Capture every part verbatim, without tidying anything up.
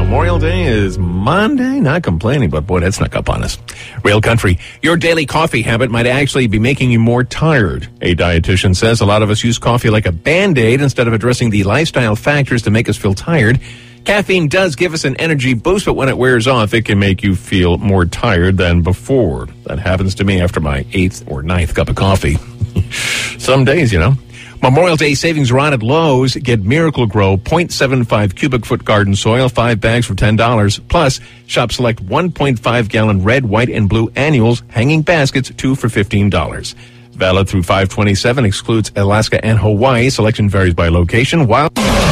Memorial Day is Monday. Not complaining, but boy, that snuck up on us. Real Country, your daily coffee habit might actually be making you more tired. A dietitian says a lot of us use coffee like a Band-Aid instead of addressing the lifestyle factors to make us feel tired. Caffeine does give us an energy boost, but when it wears off, it can make you feel more tired than before. That happens to me after my eighth or ninth cup of coffee. Some days, you know. Memorial Day savings are on at Lowe's. Get Miracle Grow zero point seven five cubic foot garden soil, five bags for ten dollars. Plus, shop select one point five gallon red, white, and blue annuals, hanging baskets, two for fifteen dollars. Valid through five twenty-seven, excludes Alaska and Hawaii. Selection varies by location. While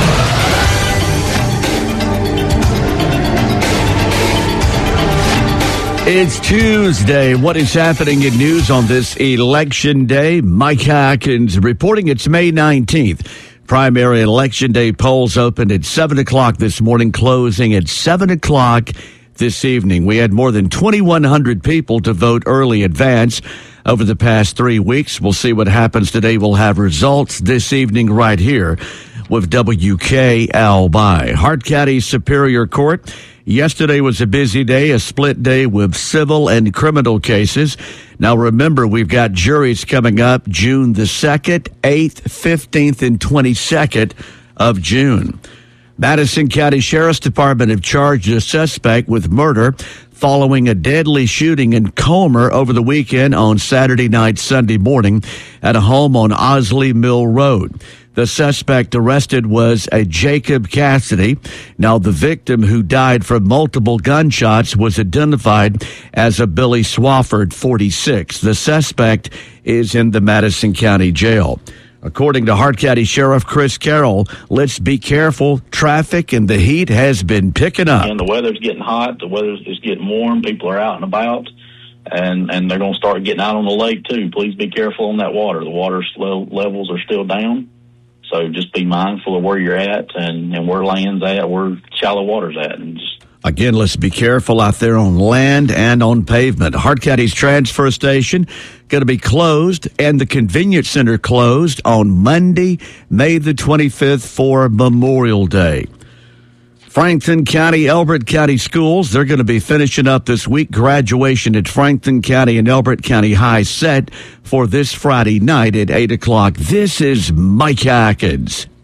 It's Tuesday. What is happening in news on this election day? Mike Hackins reporting it's May nineteenth. Primary election day polls opened at seven o'clock this morning, closing at seven o'clock this evening. We had more than twenty-one hundred people to vote early advance over the past three weeks. We'll see what happens today. We'll have results this evening right here with W K L by Hart County Superior Court. Yesterday was a busy day, a split day with civil and criminal cases. Now remember, we've got juries coming up June the second, eighth, fifteenth, and twenty-second of June. Madison County Sheriff's Department have charged a suspect with murder following a deadly shooting in Comer over the weekend on Saturday night, Sunday morning at a home on Osley Mill Road. The suspect arrested was a Jacob Cassidy. Now, the victim, who died from multiple gunshots, was identified as a Billy Swafford, forty-six. The suspect is in the Madison County Jail. According to Hart County Sheriff Chris Carroll, let's be careful. Traffic and the heat has been picking up. And the weather's getting hot. The weather's is getting warm. People are out and about. And, and they're going to start getting out on the lake, too. Please be careful on that water. The water levels are still down. So just be mindful of where you're at and, and where land's at, where shallow water's at. And just Again, let's be careful out there on land and on pavement. Hart County's transfer station going to be closed and the convenience center closed on Monday, May the twenty-fifth for Memorial Day. Franklin County, Elbert County schools, they're going to be finishing up this week. Graduation at Franklin County and Elbert County High set for this Friday night at eight o'clock. This is Mike Atkins.